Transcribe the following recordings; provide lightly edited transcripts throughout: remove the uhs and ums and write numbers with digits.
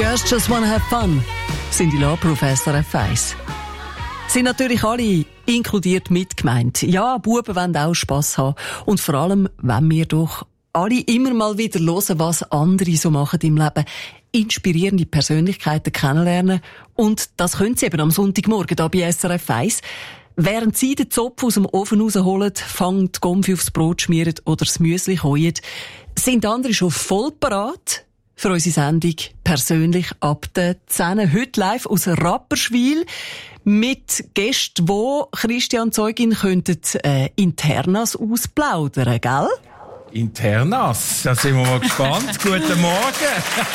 Girls Just Wanna Have Fun, sind die Law-Professor F1. Sind natürlich alle inkludiert mitgemeint. Ja, Buben wollen auch Spass haben. Und vor allem, wenn wir doch alle immer mal wieder hören, was andere so machen im Leben, inspirierende Persönlichkeiten kennenlernen. Und das können sie eben am Sonntagmorgen hier bei SRF 1. Während sie den Zopf aus dem Ofen rausholen, fangen die Gomfi aufs Brot schmieren oder das Müsli kochen, sind andere schon voll parat für unsere Sendung «Persönlich ab der 10». Heute live aus Rapperswil mit Gästen, die Christian Zeugin könnten Internas ausplaudern, gell? Internas, da sind wir mal gespannt. Guten Morgen.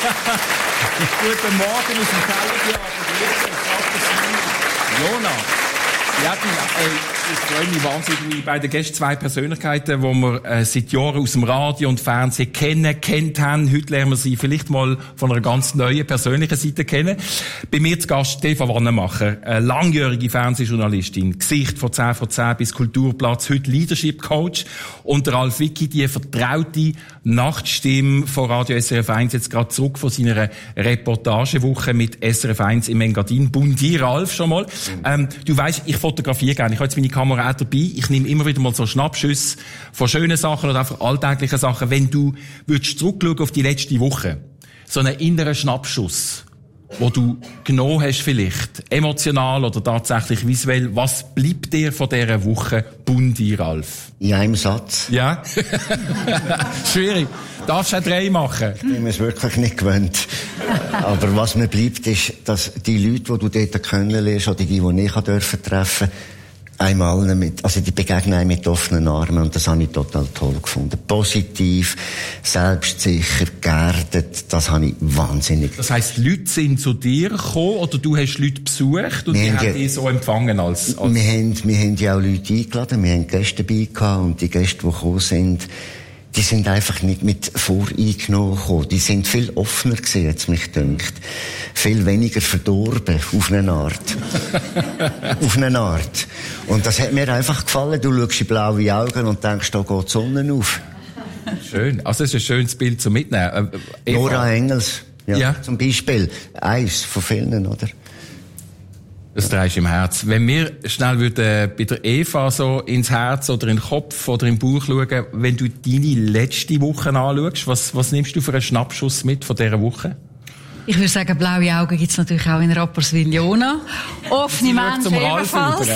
Guten Morgen aus dem Kellertheater. Jona. Ja, ich freue mich wahnsinnig bei den Gästen, zwei Persönlichkeiten, die wir seit Jahren aus dem Radio und Fernsehen kennt haben. Heute lernen wir sie vielleicht mal von einer ganz neuen persönlichen Seite kennen. Bei mir zu Gast Eva Wannemacher, eine langjährige Fernsehjournalistin, Gesicht von 10 von 10 bis Kulturplatz, heute Leadership Coach, und der Ralf Wicki, die vertraute Nachtstimme von Radio SRF 1, jetzt gerade zurück von seiner Reportagewoche mit SRF 1 im Engadin. Bundi, Ralf, schon mal. Du weisst, ich fotografiere gerne. Ich habe jetzt meine Kamera auch dabei. Ich nehme immer wieder mal so Schnappschüsse von schönen Sachen oder einfach alltäglichen Sachen. Wenn du würdest zurückschauen auf die letzte Woche, so einen inneren Schnappschuss, wo du genommen hast vielleicht, emotional oder tatsächlich visuell, was bleibt dir von dieser Woche, Bundi, Ralf? In einem Satz. Ja? Schwierig. Darfst du auch 3 machen? Ich bin mir es wirklich nicht gewöhnt. Aber was mir bleibt, ist, dass die Leute, die du dort kennenlernst, oder die ich treffen durfte, einmal die begegnen einem mit offenen Armen, und das habe ich total toll gefunden. Positiv, selbstsicher, geerdet, das habe ich wahnsinnig. Das heisst, Leute sind zu dir gekommen, oder du hast Leute besucht und die haben dich so empfangen als... Wir haben ja auch Leute eingeladen, wir haben Gäste dabei gehabt, und die Gäste, die gekommen sind, die sind einfach nicht mit voreingenommen gekommen. Die sind viel offener gewesen, jetzt mich dünkt. Viel weniger verdorben, auf eine Art. Auf eine Art. Und das hat mir einfach gefallen. Du schaust in blaue Augen und denkst, da geht die Sonne auf. Schön. Also, das ist ein schönes Bild zum Mitnehmen. Nora Engels. Ja. Zum Beispiel. Eins von vielen, oder? Das drehst du im Herz. Wenn wir schnell würden bei der Eva so ins Herz oder in den Kopf oder im Bauch schauen, wenn du deine letzte Woche anschaust, was nimmst du für einen Schnappschuss mit von dieser Woche? Ich würde sagen, blaue Augen gibt's natürlich auch in Rapperswil-Jona. Offene Menschen ebenfalls.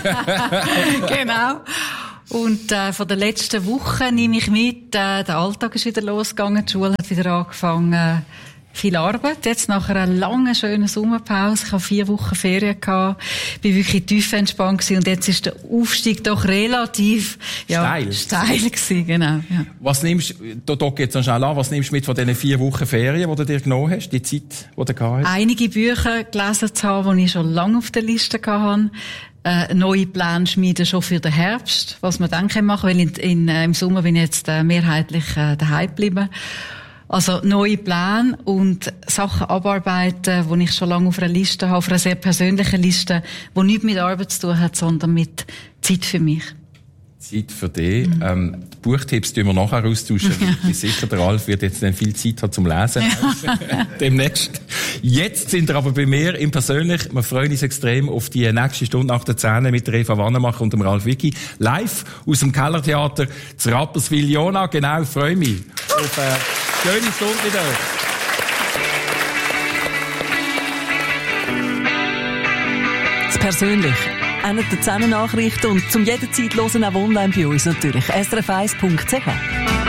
Genau. Und von der letzten Woche nehme ich mit, der Alltag ist wieder losgegangen, die Schule hat wieder angefangen. Viel Arbeit, jetzt nach einer langen, schönen Sommerpause. Ich habe 4 Wochen Ferien gehabt, bin wirklich tief entspannt gewesen, und jetzt ist der Aufstieg doch relativ, steil gewesen, genau, ja. Was nimmst du, da geht's noch schnell an, was nimmst du mit von diesen 4 Wochen Ferien, die du dir genommen hast, die Zeit, die du gehabt hast? Einige Bücher gelesen zu haben, die ich schon lange auf der Liste hatte. Neue Pläne schmieden schon für den Herbst, was wir dann machen können, weil im Sommer bin ich jetzt mehrheitlich daheim geblieben. Also neue Pläne und Sachen abarbeiten, die ich schon lange auf einer Liste habe, auf einer sehr persönlichen Liste, die nichts mit Arbeit zu tun hat, sondern mit Zeit für mich. Zeit für dich. Die Buchtipps tun wir nachher austauschen. Ich bin sicher, der Ralf wird jetzt dann viel Zeit haben zum Lesen. Demnächst. Jetzt sind wir aber bei mir im Persönlich. Wir freuen uns extrem auf die nächste Stunde nach der 10 mit der Eva Wannemacher und dem Ralf Wicki. Live aus dem Kellertheater zu Rapperswil-Jona. Genau, freue mich auf eine schöne Stunde mit euch. Das Persönlich. Einer der 10 Nachrichten und zum jederzeit hören auch online bei uns natürlich. srf1.ch